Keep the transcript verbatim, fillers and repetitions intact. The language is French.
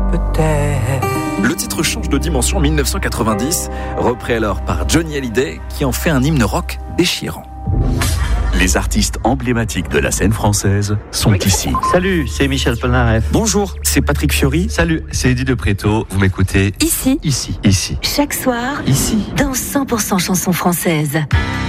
peut-être. Le titre change de dimension en dix-neuf cent quatre-vingt-dix, repris alors par Johnny Hallyday, qui en fait un hymne rock déchirant. Les artistes emblématiques de la scène française sont ici. Salut, c'est Michel Polnareff. Bonjour, c'est Patrick Fiori. Salut, c'est Eddie de Préto. Vous m'écoutez Ici, ici, ici, chaque soir, ici. dans cent pour cent chansons françaises.